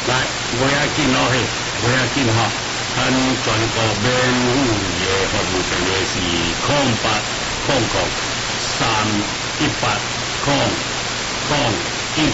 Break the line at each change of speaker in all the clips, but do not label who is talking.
来，不要紧咯嘿，不要紧哈。咱全国免付的服务电话是0800318009。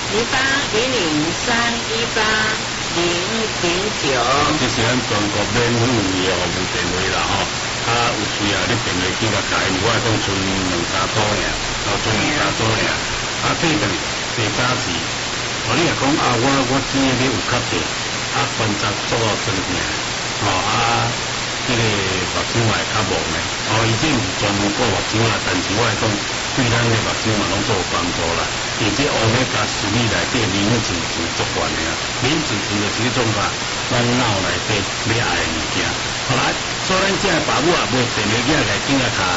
1800318009。
这是咱全国免付的服务电话啦吼。有需要你电话记甲开，我讲剩2-3组尔，剩2-3组尔。对等第早时，你若讲我钱你有较济，关节做到真正，这个目睭也较模呢。伊这毋是专门顾目睭啦，但是我讲对咱的目睭嘛拢做有帮助啦。而且欧米伽3内底磷脂质足悬的啊，磷脂质就是迄种咱脑内底要爱的物件。好来，所以咱这爸母也买电话机来紧啊卡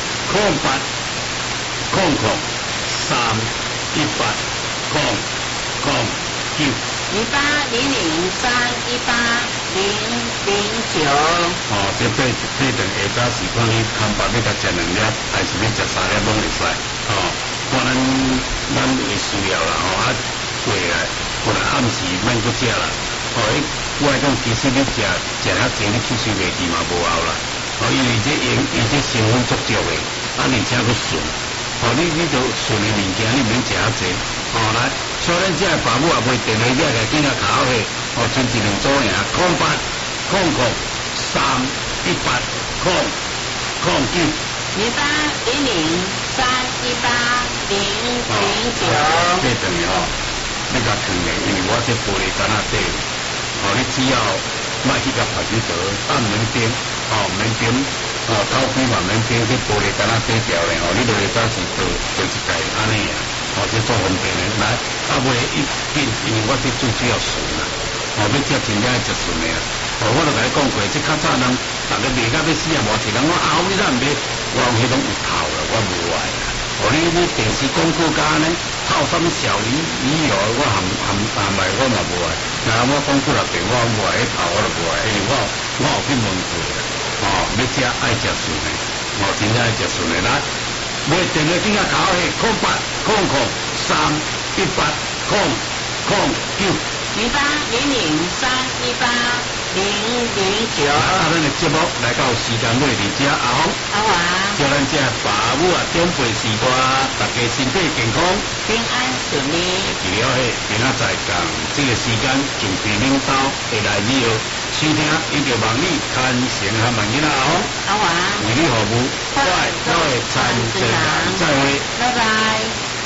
0800318009。
1800318009。
这等下早时看你空白要甲食2粒，还是要食3粒拢会使。看咱会需要啦。过来，暗时免搁食啦。我讲其实你食遐济，你吸收袂记嘛无效啦。因为这成分足足的，而且搁顺。你就顺的物件，你免食遐济。来，所以咱这爸母也买电话机来紧啊卡好去，剩1-2组尔，0800318009。这等于你甲藏咧，因为我这玻璃干仔底，你只要莫去甲拍手刀，按门边，头边嘛门边这玻璃干仔底条咧，你落去早时做一界安尼啊，这做方便的。来，袂一紧，因为我这最主要顺啦，要食真正食顺的啊。我就甲你讲过，这较早人大家卖到要死啊，无一人我你怎毋买？我讲迄种有透啦，我无爱啦。你电视广告加呢，泡什么小鱼油，我含来我嘛无爱。那我讲几6遍我无爱，迄泡我就无爱，因为我有去问过啦。要食爱食顺的，真正爱食顺的。来，买电话机啊，卡好去
0800318009。
咱的节目来到时间尾伫遮叫咱这爸母长辈时代，大家身体健康，
平安顺利。
除了明仔载讲这个时间，从平领导会来以后收听，伊就望你看成和万囡仔为你服务，快乐参政，再会，
拜拜。